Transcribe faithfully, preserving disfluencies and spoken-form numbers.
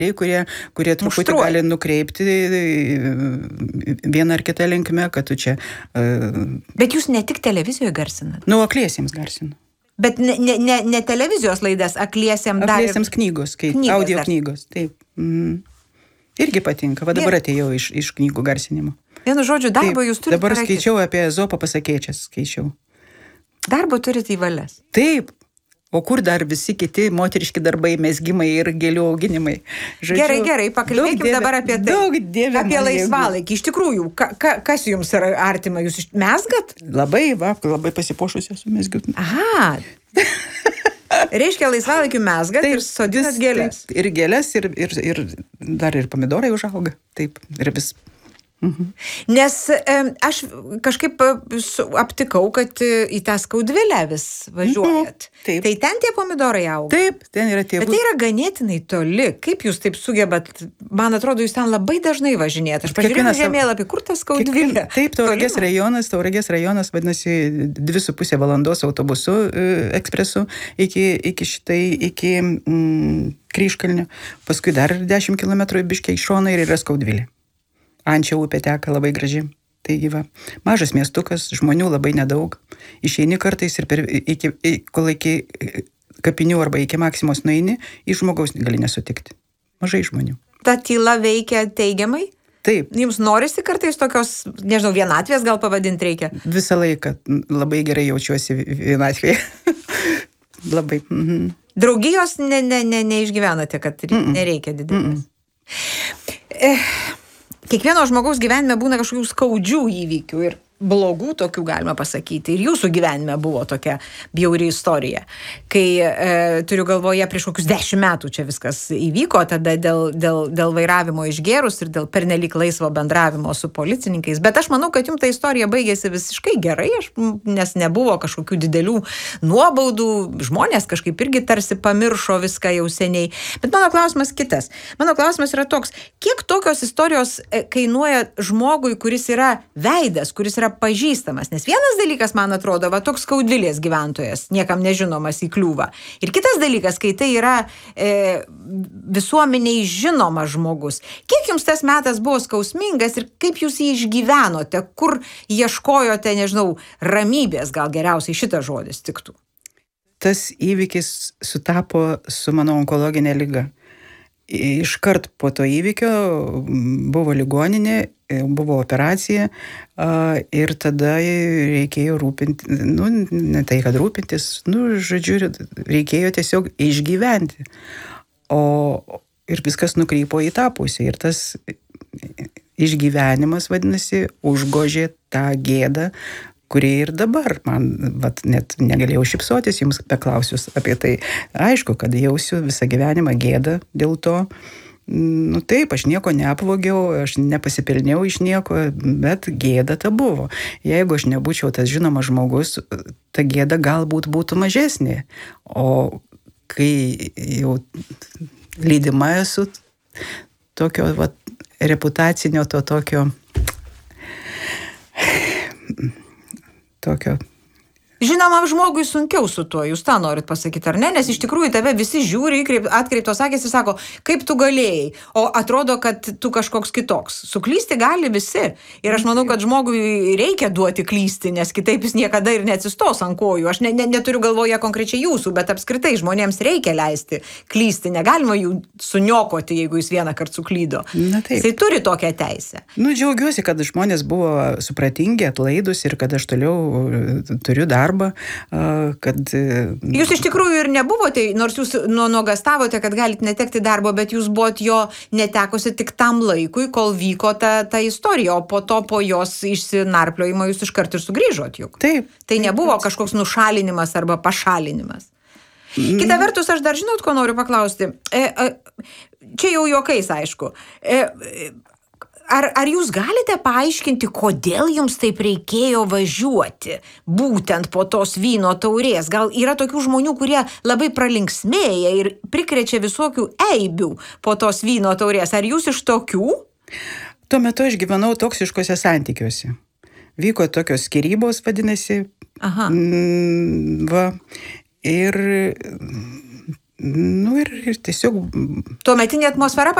kurie, kurie truputį Muštruoja. gali nukreipti vieną ar kitą linkmę, kad tu čia... Uh, Bet jūs ne tik televizijoje garsinat? Nu, akliesiems garsinu. Bet ne, ne, ne, ne televizijos laidas, akliesiems dar... Akliesiems knygos, kai Knygas audio dar. knygos, taip. Mm. Irgi patinka, va dabar atėjau iš, iš knygų garsinimo. Vienu žodžiu, darbo taip, jūs turite... dabar skaičiau apie Ezopą pasakėčias, skaičiau. Darbo turite į valias. Taip. O kur dar visi kiti moteriški darbai, mezgimai ir gėlių auginimai? Žodžiu, gerai, gerai, pakalbėkime dieve, dabar apie tai. Daug dieve. Apie laisvalaikį. Iš tikrųjų, ka, ka, kas jums yra artima? Jūs mezgat? Labai, va, labai pasipuošusi esu mezgiu. Aha. Reiškia, laisvalaikiu mezgat taip, ir sodinat gėlės. Taip, ir gėlės, ir, ir, ir dar ir pomidorai užauga. Taip, ir vis... Mhm. Nes e, aš kažkaip su, aptikau, kad į tą Skaudvilę vis važiuojat. Mhm. Taip. Tai ten tie pomidorai auga. Taip, ten yra tie. Bet tai yra ganėtinai toli. Kaip jūs taip sugebat? Man atrodo, jūs ten labai dažnai važinėjat. Aš pažiūrėjau žemėlapį, kur tas Skaudvilė? Taip, Tauragės rajonas, Tauragės rajonas vadinasi dvi su pusė valandos autobusu e, ekspresu iki, iki šitai, iki mm, Kryžkalnio. Paskui dar dešimt kilometrų biškiai iš šono ir yra Skaudvilė. Ančia upė teka labai graži. Taigi va, mažas miestukas, žmonių labai nedaug. Išeini kartais ir per, iki, kol iki kapinių arba iki Maksimos nueini, iš žmogaus gali nesutikti. Mažai žmonių. Ta tyla veikia teigiamai? Taip. Jums norisi kartais tokios, nežinau, vienatvės gal pavadinti reikia? Visą laiką labai gerai jaučiuosi vienatvėje. Labai. Mhm. Draugijos ne, ne, ne, neišgyvenate, kad Mm-mm. nereikia didelės. Eh, kiekvieno žmogaus gyvenime būna kažkokių skaudžių įvykių ir blogų tokių galima pasakyti. Ir jūsų gyvenime buvo tokia bjauri istorija. Kai e, turiu galvoje, prieš kokius dešimt metų čia viskas įvyko, tada dėl, dėl, dėl vairavimo išgėrus ir dėl pernelyg laisvo bendravimo su policininkais. Bet aš manau, kad jums ta istorija baigėsi visiškai gerai, aš, nes nebuvo kažkokių didelių nuobaudų. Žmonės kažkaip irgi tarsi pamiršo viską jau seniai. Bet mano klausimas kitas. Mano klausimas yra toks, kiek tokios istorijos kainuoja žmogui, kuris yra veidas, kuris yra pažįstamas, nes vienas dalykas, man atrodo, va toks Skaudvilės gyventojas, niekam nežinomas įkliūva. Ir kitas dalykas, kai tai yra e, visuomeniai žinomas žmogus. Kiek jums tas metas buvo skausmingas ir kaip jūs jį išgyvenote, kur ieškojote, nežinau, ramybės, gal geriausiai šitas žodis tiktų? Tas įvykis sutapo su mano onkologinė liga. Iškart po to įvykio buvo ligoninė, buvo operacija ir tada reikėjo rūpinti, nu, ne tai, kad rūpintis, nu, žodžiu, reikėjo tiesiog išgyventi. O ir viskas nukrypo į tą pusę. Ir tas išgyvenimas, vadinasi, užgožė tą gėdą, kurie ir dabar, man vat, net negalėjau šypsotis, jums beklausius apie tai. Aišku, kad jausiu visą gyvenimą gėdą dėl to. Nu taip, aš nieko neapvogiau, aš nepasipelniau iš nieko, bet gėda ta buvo. Jeigu aš nebūčiau tas žinomas žmogus, ta gėda galbūt būtų mažesnė. O kai jau lydima esu tokio vat, reputacinio, to tokio... tokio. Žinomam žmogui sunkiau su tuo, jūs tą norit pasakyti, ar ne? Nes iš tikrųjų tave visi žiūri, atkreiptos akys ir sako, kaip tu galėjai, o atrodo, kad tu kažkoks kitoks. Suklysti gali visi. Ir aš manau, kad žmogui reikia duoti klysti, nes kitaip jis niekada ir neatsistos ant kojų. Aš ne, ne, neturiu galvoje konkrečiai jūsų, bet apskritai žmonėms reikia leisti klysti. Negalima jų suniokoti, jeigu jis vieną kartą suklydo. Jisai turi tokią teisę. Nu, džiaugiuosi, kad žmonės buvo supratingi, atlaidus ir kad aš toliau turiu darbą. Kad... Jūs iš tikrųjų ir nebuvote, nors jūs nuogastavote, kad galite netekti darbo, bet jūs buvot jo netekusi tik tam laikui, kol vyko ta, ta istorija, o po to po jos išsinarpliojimo jūs iškart ir sugrįžot juk. Taip. Tai nebuvo kažkoks nušalinimas arba pašalinimas. Mm. Kita vertus, aš dar žinot, ko noriu paklausti. E, e, čia jau juokais, aišku. E, Ar, ar jūs galite paaiškinti, kodėl jums taip reikėjo važiuoti būtent po tos vyno taurės? Gal yra tokių žmonių, kurie labai pralinksmėja ir prikrečia visokių eibių po tos vyno taurės? Ar jūs iš tokių? Tuo metu aš gyvenau toksiškose santykiuose. Vyko tokios skyrybos, vadinasi. Aha. Va. Ir Nu ir, ir tiesiog Tuometinė atmosfera